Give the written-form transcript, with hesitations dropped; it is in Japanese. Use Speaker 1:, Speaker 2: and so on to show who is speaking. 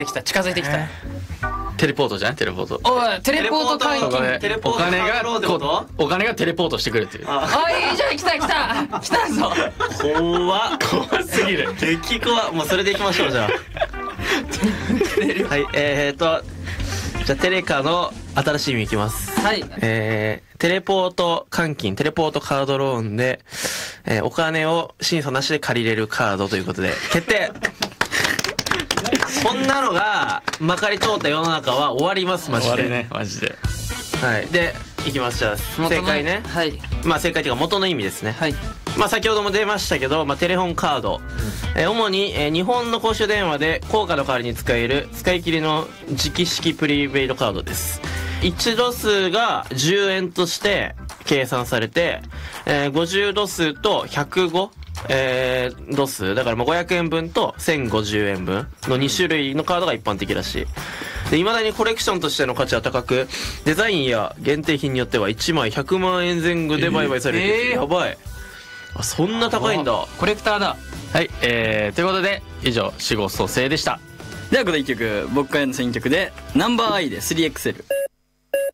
Speaker 1: できた、近づいてきた。
Speaker 2: テレポートじゃん、テレポート。
Speaker 1: おい、テレポート解禁。
Speaker 2: お金がテレポートしてくるっていう。
Speaker 1: あ、いいじゃん、来た来たぞ。
Speaker 3: 怖
Speaker 2: すぎる。
Speaker 3: 激怖。もうそれでいきましょう。じゃあはい、じゃあテレカの新しい意味いきます。
Speaker 1: はい。
Speaker 3: テレポート換金、テレポートカードローンで、お金を審査なしで借りれるカードということで決定。こんなのがまかり通った世の中は終わります、マジで。
Speaker 2: 終わりね、マジで。
Speaker 3: はい。で、いきます。じゃあ正解ね。
Speaker 1: はい。
Speaker 3: まあ正解というか元の意味ですね。
Speaker 1: はい。
Speaker 3: まあ先ほども出ましたけど、テレホンカード、主に、日本の公衆電話で硬貨の代わりに使える使い切りの磁気式プリペイドカードです。1度数が10円として計算されて、50度数と105度数だからもう500円分と1050円分の2種類のカードが一般的らしい。で、未だにコレクションとしての価値は高く、デザインや限定品によっては1枚100万円前後で売買されている。やばい。あ、そんな高いんだ。
Speaker 1: コレクターだ。
Speaker 2: はい、ということで以上、死後蘇生でした。
Speaker 4: ではこの1曲、僕からの選曲でナンバーアイで 3XL。